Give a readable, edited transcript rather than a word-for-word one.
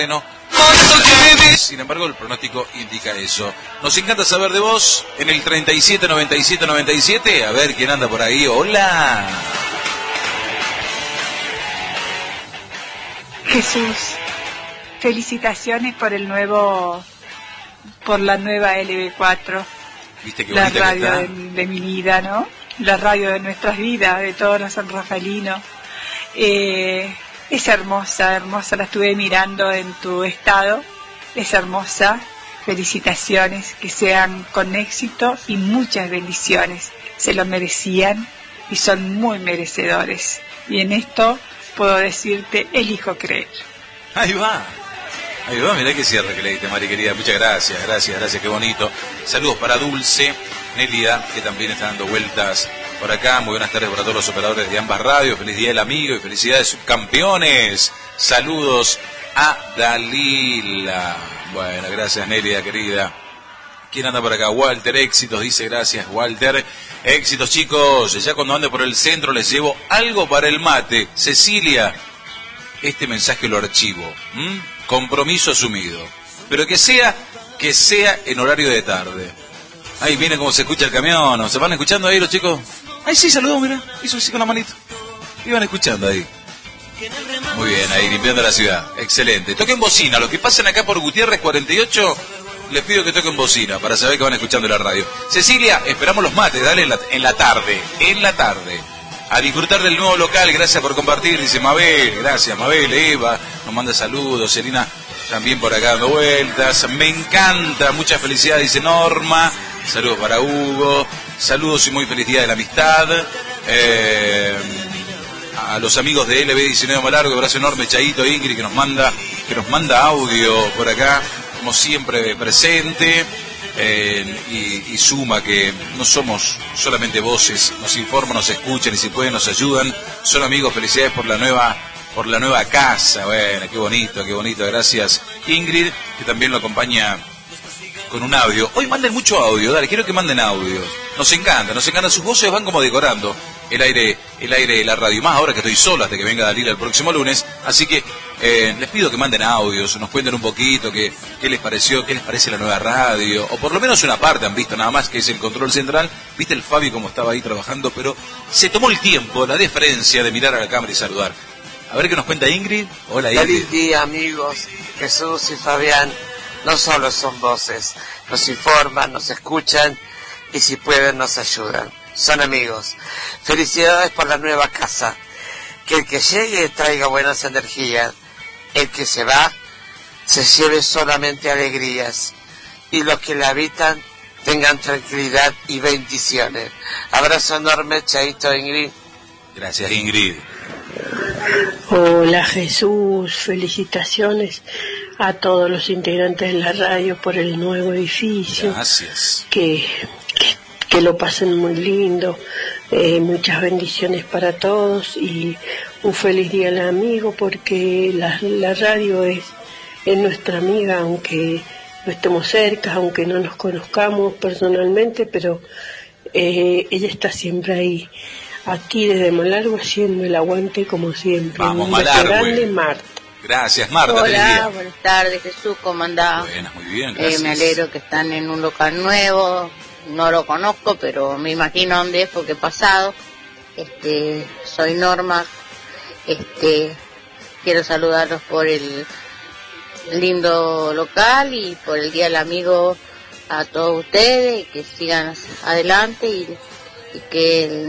terreno. Sin embargo, el pronóstico indica eso. Nos encanta saber de vos en el 37 97 97. A ver quién anda por ahí. Hola. Jesús, felicitaciones por la nueva LB4. ¿Viste qué la bonita radio que está? de mi vida, ¿no? La radio de nuestras vidas, de todos los sanrafalinos. Es hermosa, la estuve mirando en tu estado. Es hermosa. Felicitaciones, que sean con éxito y muchas bendiciones. Se lo merecían y son muy merecedores. Y en esto puedo decirte, elijo creer. Ahí va, mirá que cierre que le diste, Mari querida. Muchas gracias, qué bonito. Saludos para Dulce, Nélida, que también está dando vueltas por acá. Muy buenas tardes para todos los operadores de ambas radios. Feliz día del amigo y felicidades subcampeones. Saludos a Dalila. Bueno, gracias Nélida querida. ¿Quién anda por acá? Walter, éxitos, dice, gracias Walter. Éxitos chicos, ya cuando ande por el centro les llevo algo para el mate. Cecilia, este mensaje lo archivo. Compromiso asumido. Pero que sea en horario de tarde. Ahí viene como se escucha el camión. ¿No? ¿Se van escuchando ahí los chicos? Ahí sí, saludó, mira. Hizo así con la manito. Iban escuchando ahí. Muy bien, ahí limpiando la ciudad. Excelente. Toquen bocina. Los que pasen acá por Gutiérrez 48, les pido que toquen bocina para saber que van escuchando la radio. Cecilia, esperamos los mates, dale en la tarde. A disfrutar del nuevo local, gracias por compartir, dice Mabel. Gracias, Mabel. Eva nos manda saludos. Selina también por acá dando vueltas. Me encanta, mucha felicidad, dice Norma. Saludos para Hugo. Saludos y muy feliz día de la amistad. A los amigos de LB19 Malargo, abrazo enorme, Chaito, Ingrid, que nos manda audio por acá, como siempre presente, y suma que no somos solamente voces, nos informan, nos escuchan y si pueden nos ayudan. Son amigos, felicidades por la nueva casa. Bueno, qué bonito, gracias Ingrid, que también lo acompaña con un audio. Hoy manden mucho audio, dale, quiero que manden audio. Nos encanta, sus voces van como decorando el aire de la radio, más ahora que estoy solo hasta que venga Dalila el próximo lunes, así que les pido que manden audios, nos cuenten un poquito qué les pareció, qué les parece la nueva radio, o por lo menos una parte han visto nada más, que es el control central. Viste el Fabi como estaba ahí trabajando, pero se tomó el tiempo, la deferencia de mirar a la cámara y saludar. A ver qué nos cuenta Ingrid. Hola Ingrid. Feliz día amigos, Jesús y Fabián. No solo son voces, nos informan, nos escuchan y si pueden nos ayudan. Son amigos. Felicidades por la nueva casa. Que el que llegue traiga buenas energías. El que se va, se lleve solamente alegrías. Y los que la habitan tengan tranquilidad y bendiciones. Abrazo enorme, Chaito, Ingrid. Gracias, Ingrid. Hola Jesús, felicitaciones a todos los integrantes de la radio por el nuevo edificio. Gracias. Que lo pasen muy lindo, muchas bendiciones para todos y un feliz día al amigo, porque la radio es nuestra amiga, aunque no estemos cerca, aunque no nos conozcamos personalmente, pero ella está siempre ahí. Aquí desde Malargüe haciendo el aguante como siempre. Vamos, Malargüe. Grande, Marta. Gracias, Marta. Hola, buenas tardes, Jesús, ¿cómo andás? Buenas, muy bien, gracias. Me alegro que están en un local nuevo, no lo conozco, pero me imagino dónde es porque he pasado. Soy Norma, quiero saludarlos por el lindo local y por el Día del Amigo a todos ustedes, y que sigan adelante y que el